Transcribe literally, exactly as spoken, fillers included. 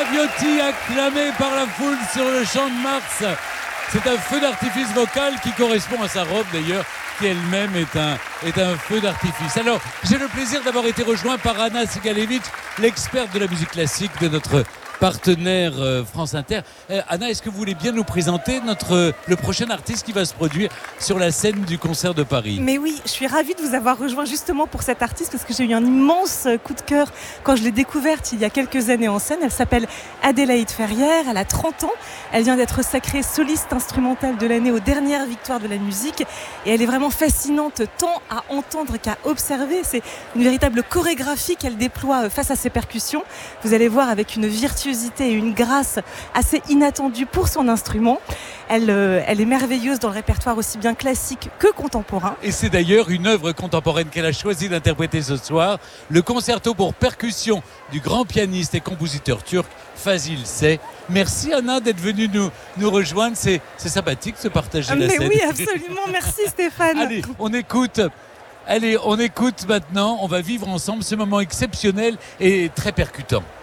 Ciotti, acclamé par la foule sur le champ de Mars. C'est un feu d'artifice vocal qui correspond à sa robe d'ailleurs, qui elle-même est un, est un feu d'artifice. Alors, j'ai le plaisir d'avoir été rejoint par Anna Sigalevitch, l'experte de la musique classique de notre partenaire euh, France Inter. Euh, Anna, est-ce que vous voulez bien nous présenter notre, euh, le prochain artiste qui va se produire sur la scène du concert de Paris? Mais oui, je suis ravie de vous avoir rejoint justement pour cet artiste parce que j'ai eu un immense coup de cœur quand je l'ai découverte il y a quelques années en scène. Elle s'appelle Adélaïde Ferrière, elle a trente ans, elle vient d'être sacrée soliste instrumentale de l'année aux dernières victoires de la musique et elle est vraiment fascinante tant à entendre qu'à observer. C'est une véritable chorégraphie qu'elle déploie face à ses percussions. Vous allez voir avec une virtuosité et une grâce assez inattendue pour son instrument. Elle, euh, elle est merveilleuse dans le répertoire aussi bien classique que contemporain. Et c'est d'ailleurs une œuvre contemporaine qu'elle a choisi d'interpréter ce soir, le concerto pour percussion du grand pianiste et compositeur turc Fazil Say. Merci Anna d'être venue nous, nous rejoindre, c'est, c'est sympathique de se partager Mais la scène. oui, absolument, merci Stéphane. Allez, on écoute, allez, on écoute maintenant, on va vivre ensemble ce moment exceptionnel et très percutant.